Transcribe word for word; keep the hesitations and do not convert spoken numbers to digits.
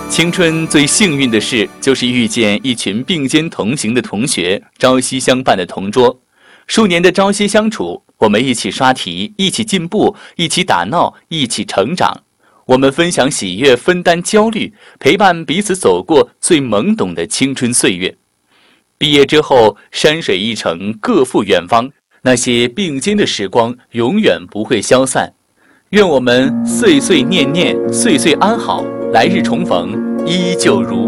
青春最幸运的事，就是遇见一群并肩同行的同学，朝夕相伴的同桌。数年的朝夕相处，我们一起刷题，一起进步，一起打闹，一起成长。我们分享喜悦，分担焦虑，陪伴彼此走过最懵懂的青春岁月。毕业之后，山水一程，各赴远方，那些并肩的时光永远不会消散。愿我们岁岁念念，岁岁安好，来日重逢依旧如